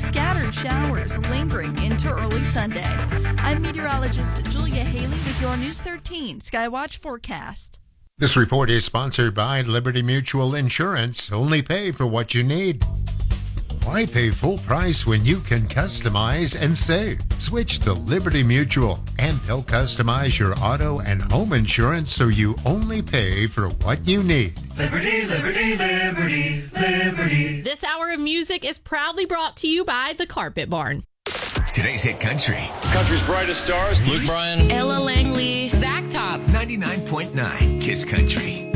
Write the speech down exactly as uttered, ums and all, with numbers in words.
scattered showers lingering into early Sunday. I'm meteorologist Julia Haley with your News thirteen Skywatch forecast. This report is sponsored by Liberty Mutual Insurance. Only pay for what you need. Why pay full price when you can customize and save? Switch to Liberty Mutual, and they'll customize your auto and home insurance so you only pay for what you need. Liberty, liberty, liberty, liberty. This hour of music is proudly brought to you by The Carpet Barn. Today's Hit Country. Country's brightest stars. Luke Bryan. Ella Langley. Zach Top. ninety-nine point nine Kiss Country.